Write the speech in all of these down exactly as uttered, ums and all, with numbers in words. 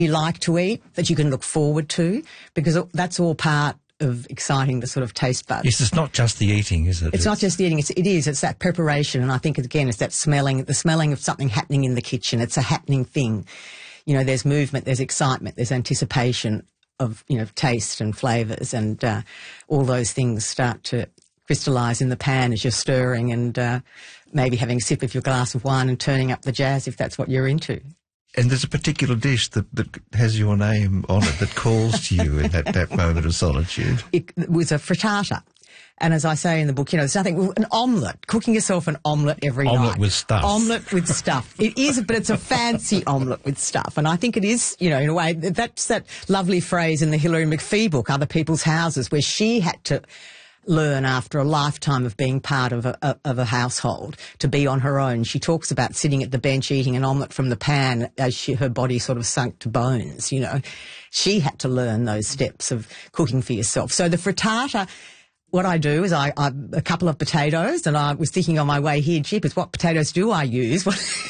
you like to eat, that you can look forward to, because that's all part of exciting the sort of taste buds. Yes, it's not just the eating, is it? It's, it's not just the eating, it's, it is, it's that preparation, and I think, again, it's that smelling, the smelling of something happening in the kitchen. It's a happening thing. You know, there's movement, there's excitement, there's anticipation of, you know, taste and flavours, and uh, all those things start to crystallise in the pan as you're stirring, and uh, maybe having a sip of your glass of wine and turning up the jazz if that's what you're into. And there's a particular dish that, that has your name on it that calls to you in that, that moment of solitude. It was a frittata. And as I say in the book, you know, there's nothing, an omelette, cooking yourself an omelette every omelette night. Omelette with stuff. Omelette with stuff. It is, but it's a fancy omelette with stuff. And I think it is, you know, in a way, that's that lovely phrase in the Hilary McPhee book, Other People's Houses, where she had to learn after a lifetime of being part of a, of a household to be on her own. She talks about sitting at the bench eating an omelette from the pan as she, her body sort of sunk to bones, you know. She had to learn those steps of cooking for yourself. So the frittata, what I do is I, I a couple of potatoes, and I was thinking on my way here, jeepers, what potatoes do I use?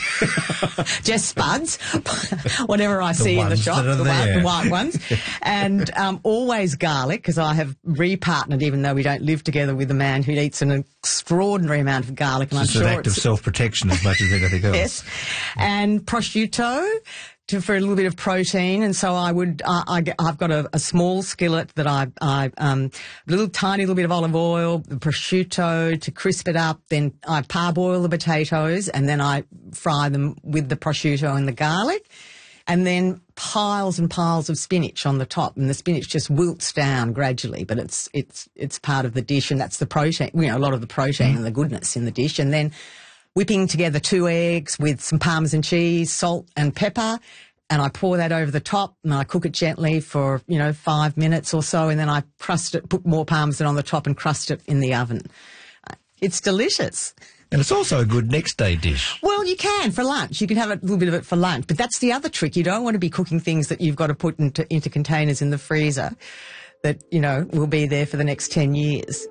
Just spuds, whatever I the see in the shop, the, white, the white ones, and um, always garlic, because I have repartnered, even though we don't live together, with a man who eats an extraordinary amount of garlic, and it's I'm an sure act it's of self-protection as much as anything else. Yes, and prosciutto. To, for a little bit of protein, and so I would, uh, I, I've got a, a small skillet that I, I, um, a little tiny little bit of olive oil, the prosciutto to crisp it up, then I parboil the potatoes, and then I fry them with the prosciutto and the garlic, and then piles and piles of spinach on the top, and the spinach just wilts down gradually, but it's, it's, it's part of the dish, and that's the protein, you know, a lot of the protein mm. and the goodness in the dish, and then whipping together two eggs with some Parmesan cheese, salt and pepper, and I pour that over the top, and I cook it gently for, you know, five minutes or so, and then I crust it, put more Parmesan on the top and crust it in the oven. It's delicious. And it's also a good next day dish. Well, you can for lunch. You can have a little bit of it for lunch, but that's the other trick. You don't want to be cooking things that you've got to put into, into containers in the freezer that, you know, will be there for the next ten years.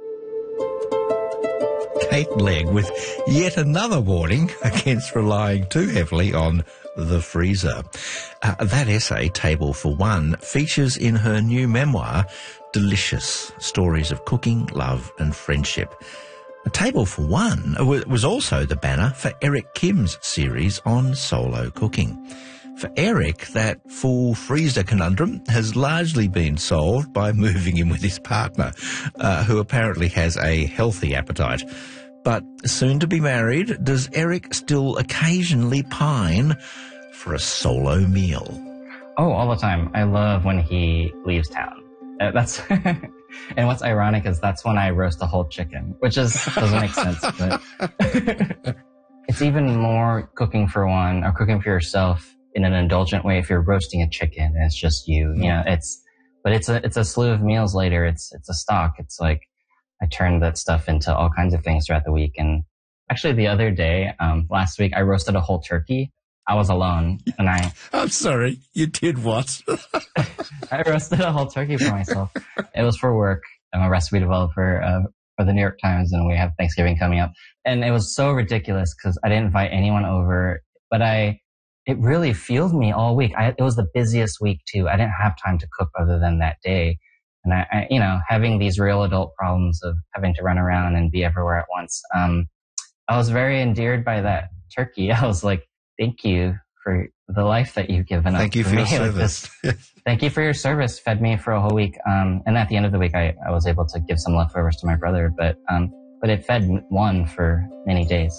Kate Legg with yet another warning against relying too heavily on the freezer. Uh, that essay, Table for One, features in her new memoir, Delicious, Stories of Cooking, Love and Friendship. A Table for One was also the banner for Eric Kim's series on solo cooking. For Eric, that full freezer conundrum has largely been solved by moving in with his partner, uh, who apparently has a healthy appetite. But soon to be married, does Eric still occasionally pine for a solo meal? Oh, all the time. I love when he leaves town. Uh, that's and what's ironic is that's when I roast a whole chicken, which is doesn't make sense. But it's even more cooking for one or cooking for yourself in an indulgent way if you're roasting a chicken and it's just you. You know, it's but it's a it's a slew of meals later. It's it's a stock. It's like I turned that stuff into all kinds of things throughout the week. And actually the other day, um, last week, I roasted a whole turkey. I was alone and I... I'm sorry, you did what? I roasted a whole turkey for myself. It was for work. I'm a recipe developer uh, for the New York Times, and we have Thanksgiving coming up. And it was so ridiculous because I didn't invite anyone over, but I... It really fueled me all week. I, it was the busiest week too. I didn't have time to cook other than that day. And I, I, you know, having these real adult problems of having to run around and be everywhere at once. Um, I was very endeared by that turkey. I was like, thank you for the life that you've given us. Thank you for your service. Thank you for your service. Fed me for a whole week. Um, and at the end of the week, I, I was able to give some leftovers to my brother, but, um, but it fed one for many days.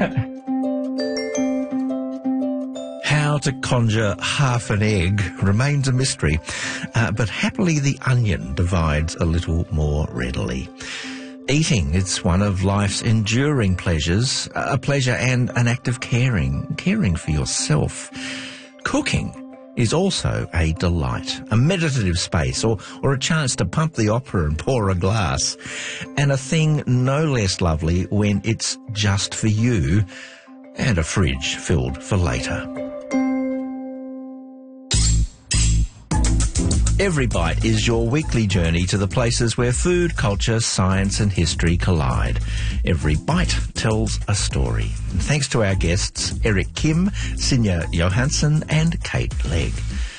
How to conjure half an egg remains a mystery, uh, but happily the onion divides a little more readily. Eating is one of life's enduring pleasures, a pleasure and an act of caring, caring for yourself. Cooking is also a delight, a meditative space, or, or a chance to pump the opera and pour a glass, and a thing no less lovely when it's just for you and a fridge filled for later. Every Bite is your weekly journey to the places where food, culture, science and history collide. Every Bite tells a story. And thanks to our guests, Eric Kim, Sinja Johansson and Kate Legg.